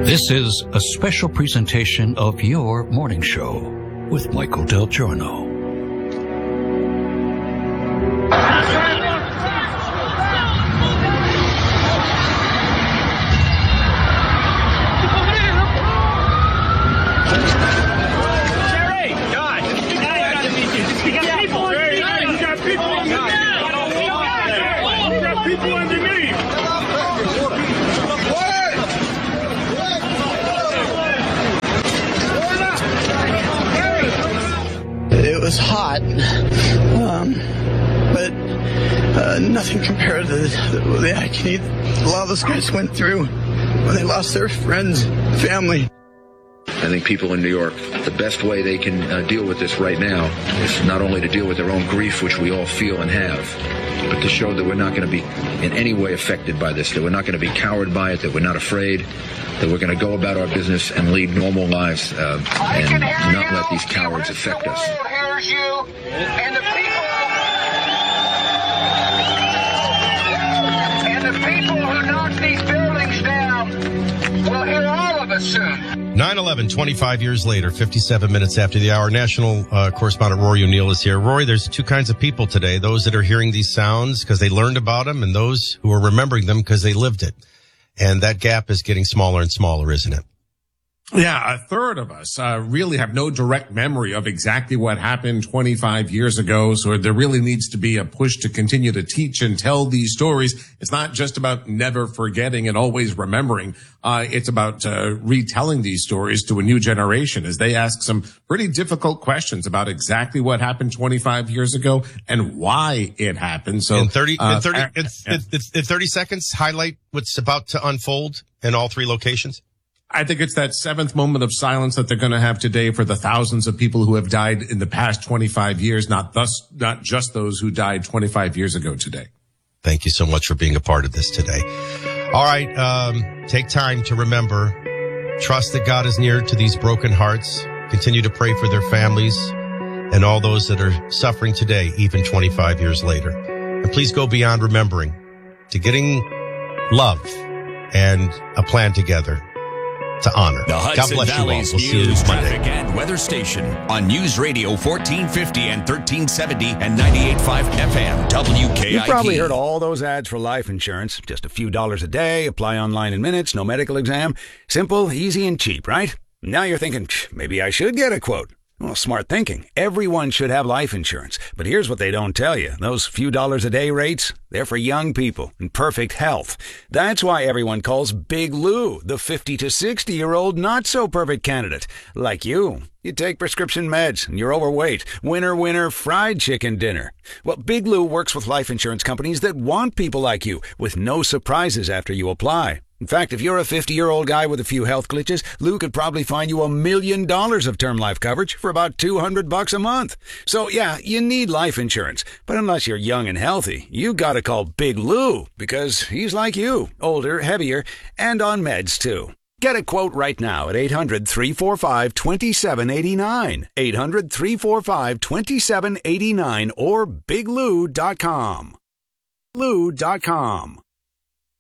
This is a special presentation of Your Morning Show with Michael Del Giorno. It was hot, but nothing compared to the agony a lot of those guys went through when they lost their friends, family. I think people in New York, the best way they can deal with this right now is not only to deal with their own grief, which we all feel and have, but to show that we're not going to be in any way affected by this, that we're not going to be cowed by it, that we're not afraid, that we're going to go about our business and lead normal lives and not let these cowards affect us. The world hears you, and the people who knock these buildings down will hear all of us soon. 9/11, 25 years later, 57 minutes after the hour. National correspondent Rory O'Neill is here. Rory, there's two kinds of people today. Those that are hearing these sounds because they learned about them, and those who are remembering them because they lived it. And that gap is getting smaller and smaller, isn't it? Yeah, a third of us really have no direct memory of exactly what happened 25 years ago. So there really needs to be a push to continue to teach and tell these stories. It's not just about never forgetting and always remembering. It's about retelling these stories to a new generation as they ask some pretty difficult questions about exactly what happened 25 years ago and why it happened. So in 30 seconds, highlight what's about to unfold in all three locations. I think it's that seventh moment of silence that they're going to have today for the thousands of people who have died in the past 25 years, not just those who died 25 years ago today. Thank you so much for being a part of this today. All right. Take time to remember, trust that God is near to these broken hearts. Continue to pray for their families and all those that are suffering today, even 25 years later. And please go beyond remembering to getting love and a plan together to honor. The Hudson God bless Valley's you all. We'll see you news, Monday. traffic, and weather station on News Radio 1450 and 1370 and 98.5 FM WKIP. You've probably heard all those ads for life insurance. Just a few dollars a day, apply online in minutes, no medical exam. Simple, easy, and cheap, right? Now you're thinking, maybe I should get a quote. Well, smart thinking. Everyone should have life insurance. But here's what they don't tell you. Those few dollars a day rates, they're for young people in perfect health. That's why everyone calls Big Lou the 50 to 60-year-old not-so-perfect candidate. Like you. You take prescription meds and you're overweight. Winner, fried chicken dinner. Well, Big Lou works with life insurance companies that want people like you with no surprises after you apply. In fact, if you're a 50-year-old guy with a few health glitches, Lou could probably find you $1 million of term life coverage for about $200 a month. So yeah, you need life insurance. But unless you're young and healthy, you gotta call Big Lou because he's like you, older, heavier, and on meds too. Get a quote right now at 800-345-2789. 800-345-2789 or biglou.com. Lou.com.